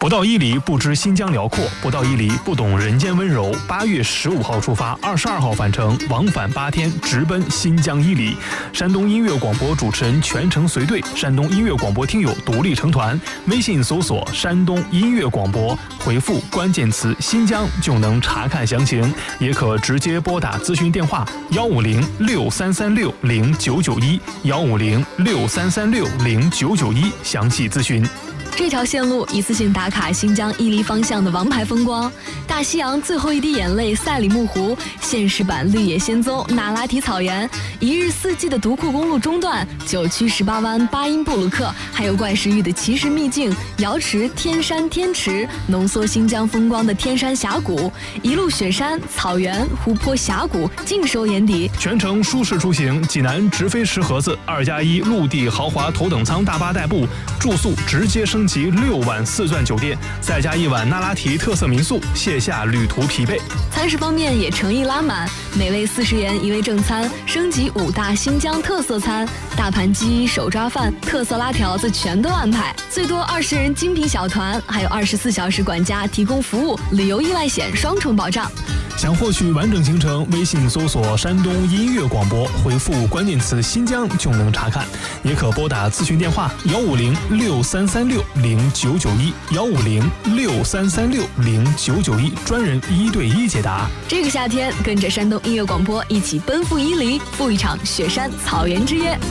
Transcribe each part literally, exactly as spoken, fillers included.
不到伊犁不知新疆辽阔，不到伊犁不懂人间温柔。八月十五号出发，二十二号返程，往返八天，直奔新疆伊犁。山东音乐广播主持人全程随队，山东音乐广播听友独立成团。微信搜索山东音乐广播，回复关键词新疆就能查看详情，也可直接拨打咨询电话幺五零六三三六零九九一幺五零六三三六零九九一详细咨询。 这条线路一次性打卡新疆伊犁方向的王牌风光，大西洋最后一滴眼泪赛里木湖，现实版绿野仙踪那拉提草原，一日四季的独库公路中段，九曲十八弯巴音布鲁克，还有怪石峪的奇石秘境瑶池天山天池，浓缩新疆风光的天山峡谷，一路雪山草原湖泊峡谷尽收眼底。 全程舒适出行，济南直飞石河子二加一陆地豪华头等舱大巴代步，住宿直接升级六晚四钻酒店，再加一晚那拉提特色民宿，卸下旅途疲惫。 餐食方面也诚意拉满，每位四十元一位正餐，升级五大新疆特色餐，大盘鸡、手抓饭、特色拉条子全都安排，最多二十人精品小团，还有二十四小时管家提供服务，旅游意外险双重保障。 想获取完整行程，微信搜索山东音乐广播，回复关键词新疆就能查看，也可拨打咨询电话幺五零六三三六零九九一幺五零六三三六零九九一，专人一对一解答。 这个夏天，跟着山东音乐广播一起奔赴伊犁，赴一场雪山草原之约。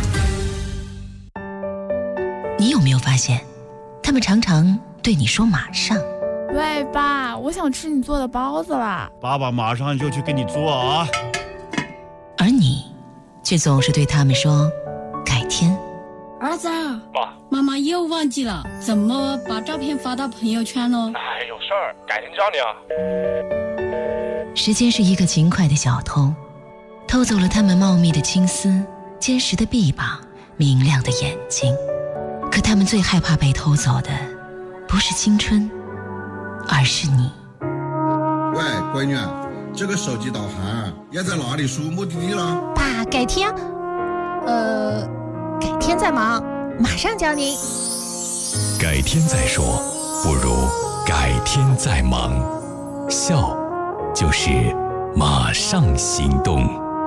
你有没有发现，他们常常对你说马上？ 喂，爸，我想吃你做的包子啦！ 爸爸马上就去给你做啊！ 而你却总是对他们说改天。 儿子， 爸， 妈妈又忘记了怎么把照片发到朋友圈喽。 哎，有事儿，改天教你啊。 时间是一个勤快的小偷，偷走了他们茂密的青丝、坚实的臂膀、明亮的眼睛。可他们最害怕被偷走的，不是青春，而是你。 喂，闺女，这个手机导航要在哪里输目的地了？ 爸，改天，呃，改天再忙，马上教您。 改天再说，不如改天再忙。笑，就是马上行动。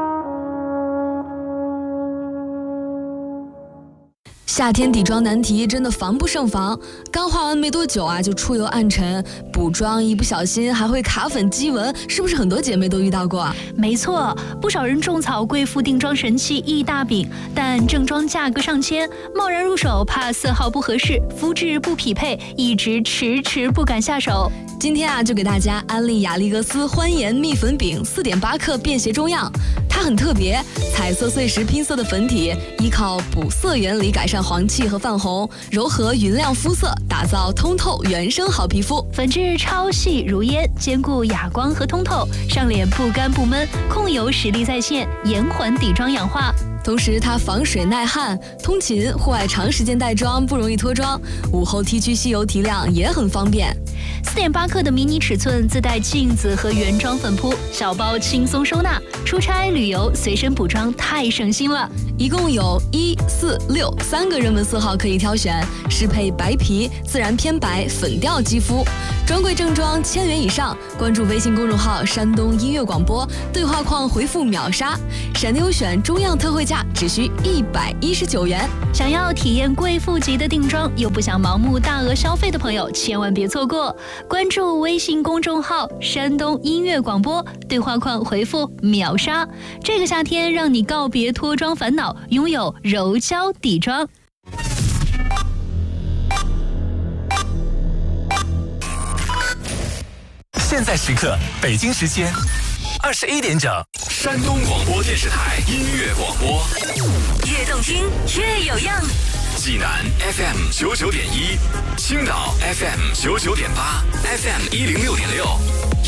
夏天底妆难题真的防不胜防，刚化完没多久啊就出油暗沉，补妆一不小心还会卡粉积纹，是不是很多姐妹都遇到过啊？ 没错，不少人种草贵妇定妆神器一大饼，但正装价格上千，贸然入手怕色号不合适，肤质不匹配，一直迟迟不敢下手。 今天啊就给大家安利雅丽格斯欢颜蜜粉饼 四点八 克便携中样，它很特别，彩色碎石拼色的粉体，依靠补色原理改善黄气和泛红，柔和匀亮肤色，打造通透原生好皮肤。 粉质超细如烟，兼顾哑光和通透，上脸不干不闷，控油实力在线，延缓底妆氧化。 同时它防水耐旱，通勤户外长时间带妆不容易脱妆，午后 T 区吸油提亮也很方便。 四点八 克的迷你尺寸，自带镜子和原装粉扑，小包轻松收纳，出差旅游随身补妆太省心了。 一共有一四六三个热门色号可以挑选，适配白皮、自然偏白、粉调肌肤。专柜正装千元以上，关注微信公众号山东音乐广播，对话框回复秒杀，闪电优选中样特惠价只需一百一十九元。 想要体验贵妇级的定妆，又不想盲目大额消费的朋友，千万别错过。关注微信公众号山东音乐广播，对话框回复秒杀。这个夏天，让你告别脱妆烦恼，拥有柔焦底妆。 现在时刻，北京时间二十一点整，山东广播电视台音乐广播， 越动听越有样。 济南 F M 九九点一，青岛 F M 九九点八 ，F M 一零六点六。